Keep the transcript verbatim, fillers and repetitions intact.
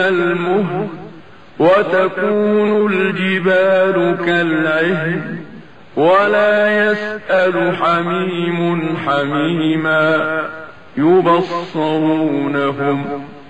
المهل وتكون الجبال كالعهن ولا يسأل حميم حميما يبصرونهم